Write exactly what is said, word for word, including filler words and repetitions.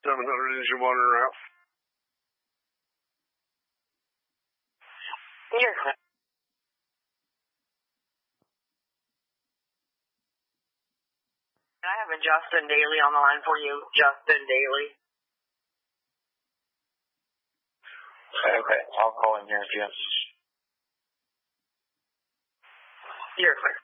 seven hundred engine one and a half. You're clear. I have a Justin Daly on the line for you. Justin Daly. Okay, I'll call him here in a few. You're clear.